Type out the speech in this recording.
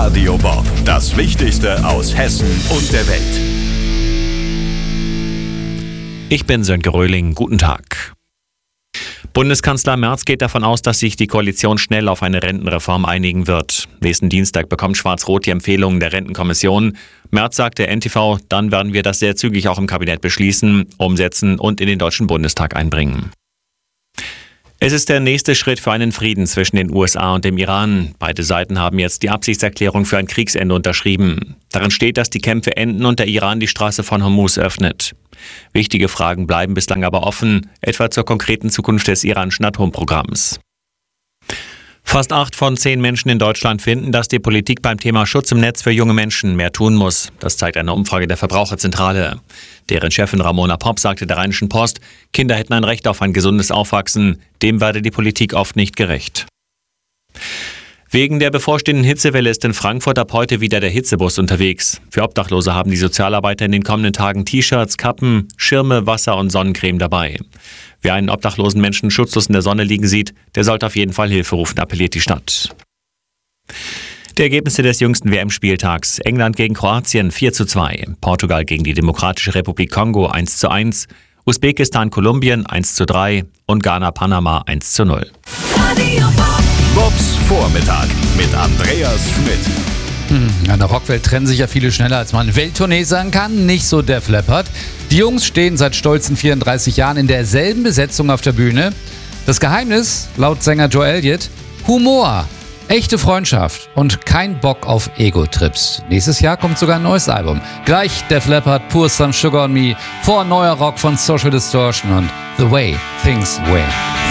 Radio Bob, das Wichtigste aus Hessen und der Welt. Ich bin Sönke Röhling, guten Tag. Bundeskanzler Merz geht davon aus, dass sich die Koalition schnell auf eine Rentenreform einigen wird. Nächsten Dienstag bekommt Schwarz-Rot die Empfehlungen der Rentenkommission. Merz sagte NTV, dann werden wir das sehr zügig auch im Kabinett beschließen, umsetzen und in den Deutschen Bundestag einbringen. Es ist der nächste Schritt für einen Frieden zwischen den USA und dem Iran. Beide Seiten haben jetzt die Absichtserklärung für ein Kriegsende unterschrieben. Darin steht, dass die Kämpfe enden und der Iran die Straße von Hormuz öffnet. Wichtige Fragen bleiben bislang aber offen, etwa zur konkreten Zukunft des iranischen Atomprogramms. Fast 8 von 10 Menschen in Deutschland finden, dass die Politik beim Thema Schutz im Netz für junge Menschen mehr tun muss. Das zeigt eine Umfrage der Verbraucherzentrale. Deren Chefin Ramona Popp sagte der Rheinischen Post, Kinder hätten ein Recht auf ein gesundes Aufwachsen. Dem werde die Politik oft nicht gerecht. Wegen der bevorstehenden Hitzewelle ist in Frankfurt ab heute wieder der Hitzebus unterwegs. Für Obdachlose haben die Sozialarbeiter in den kommenden Tagen T-Shirts, Kappen, Schirme, Wasser und Sonnencreme dabei. Wer einen obdachlosen Menschen schutzlos in der Sonne liegen sieht, der sollte auf jeden Fall Hilfe rufen, appelliert die Stadt. Die Ergebnisse des jüngsten WM-Spieltags: England gegen Kroatien 4:2, Portugal gegen die Demokratische Republik Kongo 1:1, Usbekistan Kolumbien 1:3 und Ghana Panama 1:0. Bobs Vormittag mit Andreas Schmidt. In der Rockwelt trennen sich ja viele schneller, als man Welttournee sagen kann. Nicht so Def Leppard. Die Jungs stehen seit stolzen 34 Jahren in derselben Besetzung auf der Bühne. Das Geheimnis, laut Sänger Joe Elliott, Humor, echte Freundschaft und kein Bock auf Ego-Trips. Nächstes Jahr kommt sogar ein neues Album. Gleich Def Leppard, Pour Some Sugar on Me, vor neuer Rock von Social Distortion und The Way Things Were.